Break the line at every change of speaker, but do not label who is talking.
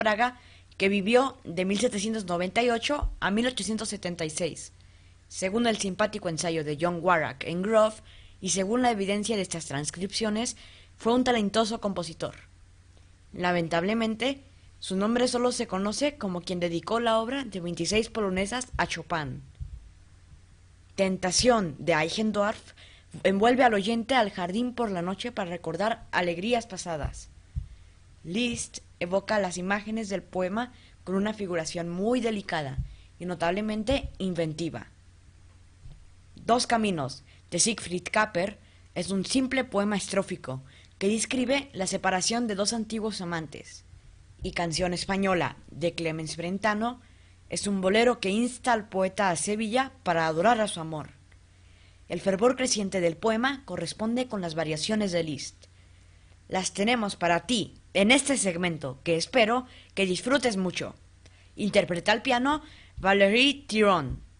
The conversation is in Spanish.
Praga que vivió de 1798 a 1876, según el simpático ensayo de John Warrack en Grove, y según la evidencia de estas transcripciones, fue un talentoso compositor. Lamentablemente, su nombre solo se conoce como quien dedicó la obra de 26 polonesas a Chopin. Tentación de Eichendorff envuelve al oyente al jardín por la noche para recordar alegrías pasadas. Liszt evoca las imágenes del poema con una figuración muy delicada y notablemente inventiva. Dos caminos, de Siegfried Kapper, es un simple poema estrófico que describe la separación de dos antiguos amantes. Y Canción española, de Clemens Brentano, es un bolero que insta al poeta a Sevilla para adorar a su amor. El fervor creciente del poema corresponde con las variaciones de Liszt. Las tenemos para ti en este segmento, que espero que disfrutes mucho. Interpreta al piano Valérie Thiron.